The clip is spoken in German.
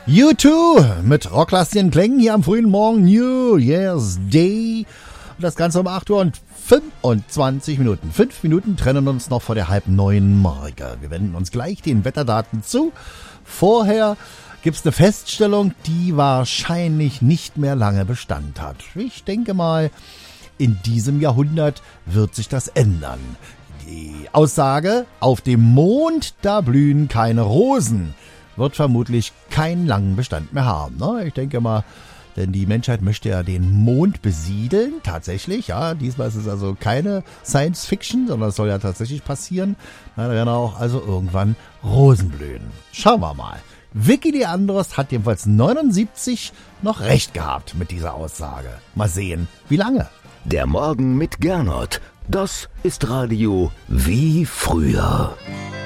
U2 mit rocklastigen Klängen hier am frühen Morgen, New Year's Day. Und das Ganze um 8 Uhr und 25 Minuten. 5 Minuten trennen uns noch vor der 8:30 Marke. Wir wenden uns gleich den Wetterdaten zu. Vorher gibt's eine Feststellung, die wahrscheinlich nicht mehr lange Bestand hat. Ich denke mal, in diesem Jahrhundert wird sich das ändern. Die Aussage, auf dem Mond, da blühen keine Rosen, wird vermutlich keinen langen Bestand mehr haben. Ne? Ich denke mal, denn die Menschheit möchte ja den Mond besiedeln, tatsächlich. Ja, diesmal ist es also keine Science Fiction, sondern es soll ja tatsächlich passieren. Na, da werden auch also irgendwann Rosen blühen. Schauen wir mal. Vicky Leandros hat jedenfalls 79 noch recht gehabt mit dieser Aussage. Mal sehen, wie lange. Der Morgen mit Gernot. Das ist Radio wie früher.